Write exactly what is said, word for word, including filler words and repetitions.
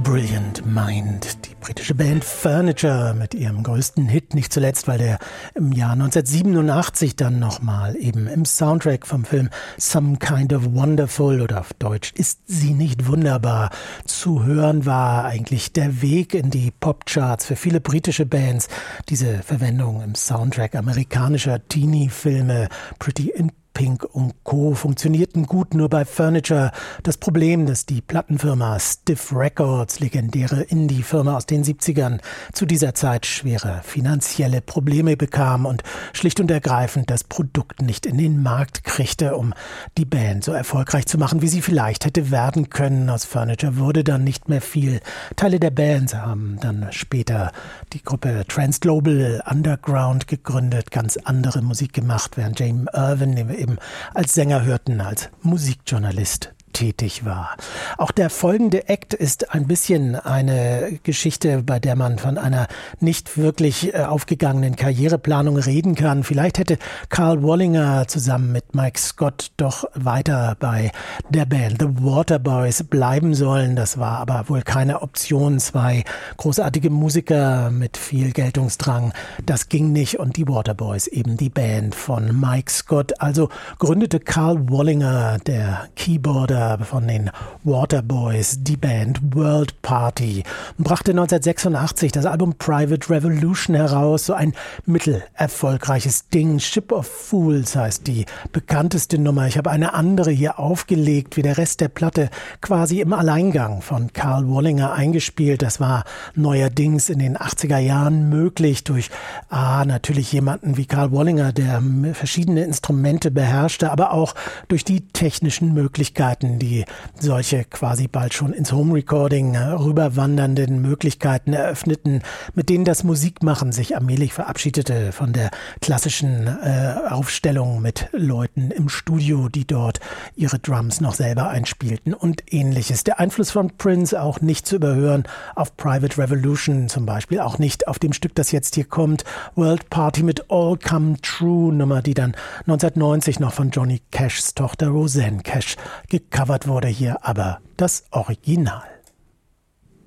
Brilliant Mind, die britische Band Furniture mit ihrem größten Hit, nicht zuletzt, weil der im Jahr neunzehnhundertsiebenundachtzig dann nochmal eben im Soundtrack vom Film Some Kind of Wonderful oder auf Deutsch Ist sie nicht wunderbar zu hören war. Eigentlich der Weg in die Popcharts für viele britische Bands. Diese Verwendung im Soundtrack amerikanischer Teenie-Filme, Pretty in Pink und Co. funktionierten gut, nur bei Furniture. Das Problem, dass die Plattenfirma Stiff Records, legendäre Indie-Firma aus den siebzigern, zu dieser Zeit schwere finanzielle Probleme bekam und schlicht und ergreifend das Produkt nicht in den Markt kriegte, um die Band so erfolgreich zu machen, wie sie vielleicht hätte werden können. Aus Furniture wurde dann nicht mehr viel. Teile der Band haben dann später die Gruppe Trans Global Underground gegründet, ganz andere Musik gemacht, während Jamie Irvin, den wir eben als Sänger hörten, als Musikjournalist tätig war. Auch der folgende Act ist ein bisschen eine Geschichte, bei der man von einer nicht wirklich aufgegangenen Karriereplanung reden kann. Vielleicht hätte Karl Wallinger zusammen mit Mike Scott doch weiter bei der Band The Waterboys bleiben sollen. Das war aber wohl keine Option. Zwei großartige Musiker mit viel Geltungsdrang. Das ging nicht und die Waterboys, eben die Band von Mike Scott. Also gründete Karl Wallinger, der Keyboarder von den Waterboys, die Band World Party und brachte neunzehnhundertsechsundachtzig das Album Private Revolution heraus, so ein mittelerfolgreiches Ding. Ship of Fools heißt die bekannteste Nummer. Ich habe eine andere hier aufgelegt, wie der Rest der Platte quasi im Alleingang von Karl Wallinger eingespielt. Das war neuerdings in den achtziger Jahren möglich durch ah, natürlich jemanden wie Karl Wallinger, der verschiedene Instrumente beherrschte, aber auch durch die technischen Möglichkeiten, die solche quasi bald schon ins Home-Recording rüberwandernden Möglichkeiten eröffneten, mit denen das Musikmachen sich allmählich verabschiedete von der klassischen äh, Aufstellung mit Leuten im Studio, die dort ihre Drums noch selber einspielten und ähnliches. Der Einfluss von Prince auch nicht zu überhören auf Private Revolution, zum Beispiel auch nicht auf dem Stück, das jetzt hier kommt, World Party mit All Come True, Nummer, die dann neunzehnhundertneunzig noch von Johnny Cashs Tochter Rosanne Cash gecovert wurde, hier aber das Original.